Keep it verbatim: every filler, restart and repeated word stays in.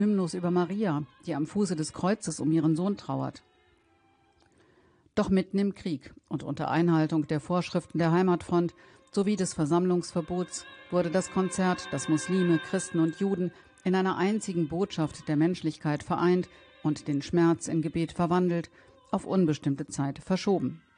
Hymnus über Maria, die am Fuße des Kreuzes um ihren Sohn trauert. Doch mitten im Krieg und unter Einhaltung der Vorschriften der Heimatfront sowie des Versammlungsverbots wurde das Konzert, das Muslime, Christen und Juden in einer einzigen Botschaft der Menschlichkeit vereint und den Schmerz in Gebet verwandelt, auf unbestimmte Zeit verschoben.